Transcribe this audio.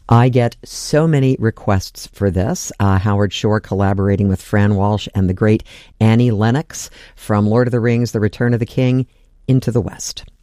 I get so many requests for this. Howard Shore collaborating with Fran Walsh and the great Annie Lennox from Lord of the Rings, The Return of the King, Into the West.